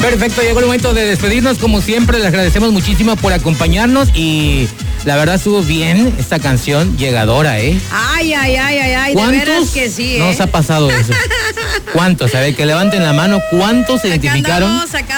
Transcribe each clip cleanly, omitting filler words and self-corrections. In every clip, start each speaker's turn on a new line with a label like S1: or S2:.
S1: Perfecto, llegó el momento de despedirnos. Como siempre, les agradecemos muchísimo por acompañarnos y la verdad estuvo bien esta canción llegadora, ¿eh?
S2: Ay, de veras que sí, ¿eh?
S1: ¿Cuántos nos ha pasado eso? ¿Cuántos? A ver, que levanten la mano. ¿Cuántos se identificaron?
S2: Aquí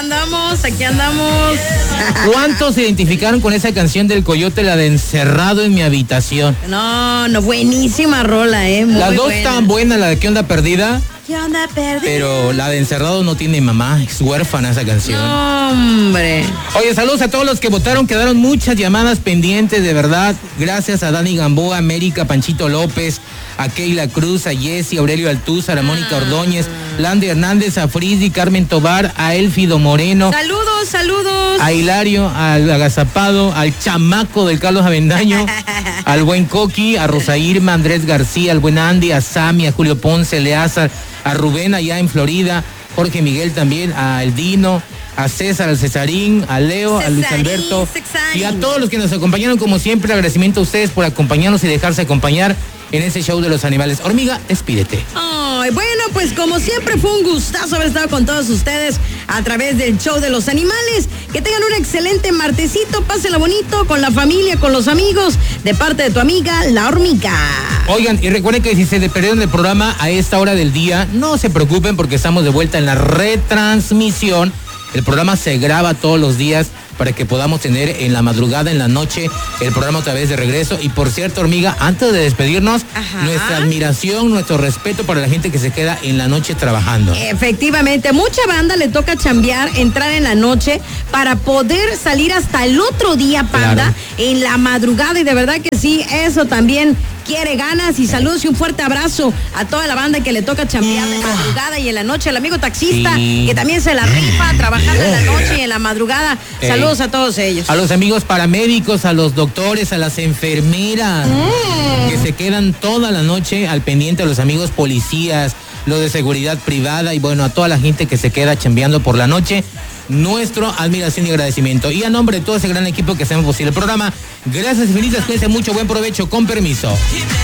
S2: andamos.
S1: ¿Cuántos se identificaron con esa canción del Coyote, la de Encerrado en mi habitación?
S2: No, buenísima rola, ¿eh? Muy
S1: Las dos
S2: buena.
S1: tan buenas, la de ¿Qué onda perdida?
S2: ¿Qué onda perdida?
S1: Pero la de Encerrado no tiene mamá, es huérfana esa canción.
S2: No, hombre.
S1: Oye, saludos a todos los que votaron, quedaron muchas llamadas pendientes, de verdad. Gracias a Dani Gamboa, América, Panchito López, a Keila Cruz, a Jessy, Aurelio Altúzar, a Mónica Ordóñez, Landy Hernández, a Frisdi, Carmen Tobar, a Elfido Moreno.
S2: Saludos.
S1: A Hilario, al Agazapado, al chamaco del Carlos Avendaño, al buen Coqui, a Rosa Irma, Andrés García, al buen Andy, a Sami, a Julio Ponce, Leazar, a Rubén allá en Florida, Jorge Miguel también, a El Dino, a César, al Cesarín, a Leo, a Luis Alberto y a todos los que nos acompañaron. Como siempre, agradecimiento a ustedes por acompañarnos y dejarse acompañar en ese show de los animales. Hormiga, despídete.
S2: Ay, bueno, pues como siempre fue un gustazo haber estado con todos ustedes a través del show de los animales. Que tengan un excelente martesito, pásenla bonito con la familia, con los amigos, de parte de tu amiga, la Hormiga.
S1: Oigan, y recuerden que si se perdieron el programa a esta hora del día, no se preocupen porque estamos de vuelta en la retransmisión. El programa se graba todos los días para que podamos tener en la madrugada, en la noche, el programa otra vez de regreso. Y por cierto, Hormiga, antes de despedirnos, nuestra admiración, nuestro respeto para la gente que se queda en la noche trabajando.
S2: Efectivamente, mucha banda le toca chambear, entrar en la noche para poder salir hasta el otro día, Panda, en la madrugada. Y de verdad que sí, eso también quiere ganas. Y saludos y un fuerte abrazo a toda la banda que le toca chambear de madrugada y en la noche. El amigo taxista, que también se la rifa trabajando en la noche y en la madrugada. Saludos a todos ellos.
S1: A los amigos paramédicos, a los doctores, a las enfermeras que se quedan toda la noche al pendiente, a los amigos policías, los de seguridad privada y bueno, a toda la gente que se queda chambeando por la noche. Nuestra admiración y agradecimiento. Y a nombre de todo ese gran equipo que hacemos posible el programa, gracias infinitas, cuídense mucho, buen provecho, con permiso.